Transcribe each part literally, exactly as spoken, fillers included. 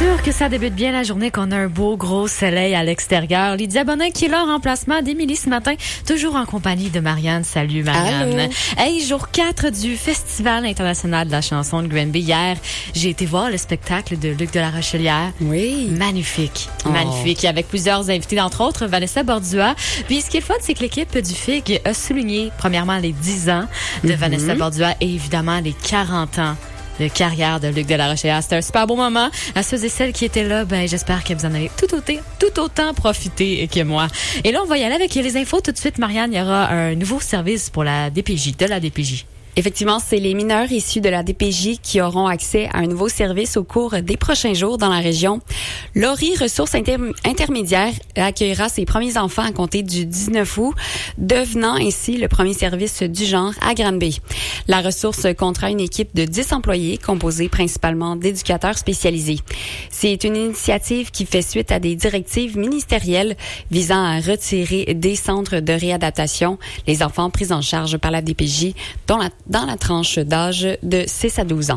sûr que ça débute bien la journée, qu'on a un beau gros soleil à l'extérieur. Lydia Bonin qui est là en remplacement d'Émilie ce matin, toujours en compagnie de Marianne. Salut Marianne. Allô. Hey, jour quatre du Festival international de la chanson de Granby. Hier, j'ai été voir le spectacle de Luc de la Rochelière. Oui. Magnifique, Oh. magnifique. Avec plusieurs invités, entre autres Vanessa Bordua. Puis ce qui est le fun, c'est que l'équipe du F I G a souligné premièrement les dix ans de Mm-hmm. Vanessa Bordua et évidemment les quarante ans de carrière de Luc de la Rochelière. C'était un super beau moment. À ceux et celles qui étaient là, ben j'espère que vous en avez tout autant, tout autant profité que moi. Et là, on va y aller avec les infos tout de suite. Marianne, il y aura un nouveau service pour la D P J, de la D P J. Effectivement, c'est les mineurs issus de la D P J qui auront accès à un nouveau service au cours des prochains jours dans la région. Laurie Ressources Inter- Intermédiaires accueillera ses premiers enfants à compter du dix-neuf août, devenant ainsi le premier service du genre à Granby. La ressource comptera une équipe de dix employés composée principalement d'éducateurs spécialisés. C'est une initiative qui fait suite à des directives ministérielles visant à retirer des centres de réadaptation les enfants pris en charge par la D P J, dont la dans la tranche d'âge de six à douze ans.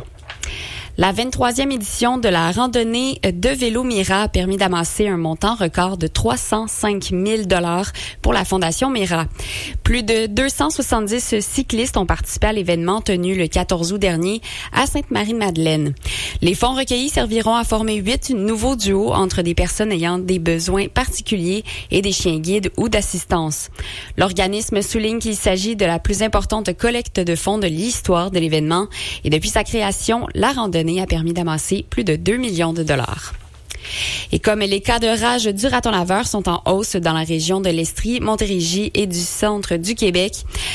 La vingt-troisième édition de la randonnée de vélo Mira a permis d'amasser un montant record de trois cent cinq mille dollars pour la Fondation Mira. Plus de deux cent soixante-dix cyclistes ont participé à l'événement tenu le quatorze août dernier à Sainte-Marie-de-Madeleine. Les fonds recueillis serviront à former huit nouveaux duos entre des personnes ayant des besoins particuliers et des chiens guides ou d'assistance. L'organisme souligne qu'il s'agit de la plus importante collecte de fonds de l'histoire de l'événement et depuis sa création, la randonnée a permis d'amasser plus de deux millions de dollars. Et comme les cas de rage du raton laveur sont en hausse dans la région de l'Estrie, Montérégie et du centre du Québec,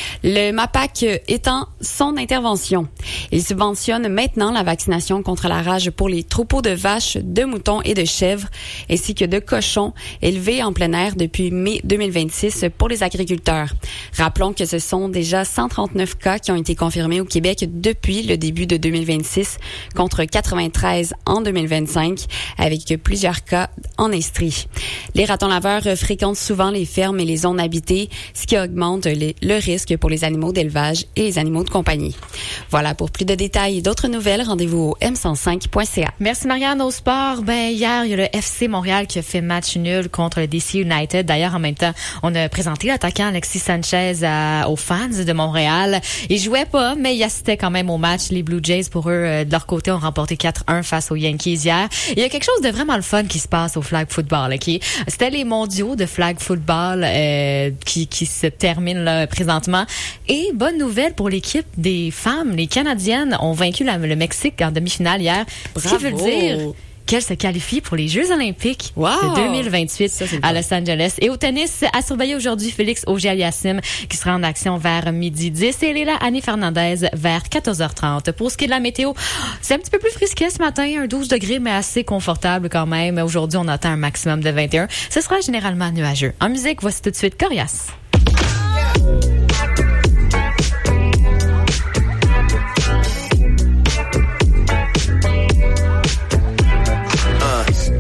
le MAPAC étend son intervention. Il subventionne maintenant la vaccination contre la rage pour les troupeaux de vaches, de moutons et de chèvres, ainsi que de cochons élevés en plein air depuis mai deux mille vingt-six pour les agriculteurs. Rappelons que ce sont déjà cent trente-neuf cas qui ont été confirmés au Québec depuis le début de deux mille vingt-six, contre quatre-vingt-treize en deux mille vingt-cinq, avec plusieurs cas en Estrie. Les ratons laveurs fréquentent souvent les fermes et les zones habitées, ce qui augmente les, le risque pour les animaux d'élevage et les animaux de compagnie. Voilà, pour plus de détails et d'autres nouvelles, rendez-vous au m cent cinq point c a. Merci Marianne. Au sport, ben hier, il y a le F C Montréal qui a fait match nul contre le D C United. D'ailleurs, en même temps, on a présenté l'attaquant Alexis Sanchez à, aux fans de Montréal. Il jouait pas, mais il assistait quand même au match. Les Blue Jays, pour eux, euh, de leur côté, ont remporté quatre un face aux Yankees hier. Il y a quelque chose de vraiment le fun qui se passe au flag football, ok? C'était les mondiaux de flag football euh, qui, qui se terminent là présentement. Et bonne nouvelle pour l'équipe des femmes, les Canadiennes ont vaincu la, le Mexique en demi-finale hier. Bravo. Ce qui veut dire qu'elles se qualifient pour les Jeux olympiques Wow. de deux mille vingt-huit Ça, c'est à bon. Los Angeles. Et au tennis, à surveiller aujourd'hui Félix Auger-Aliassime qui sera en action vers midi dix et Léla Annie Fernandez vers quatorze heures trente. Pour ce qui est de la météo, c'est un petit peu plus frisquet ce matin, un douze degrés mais assez confortable quand même. Aujourd'hui, on attend un maximum de vingt et un. Ce sera généralement nuageux. En musique, voici tout de suite Corias.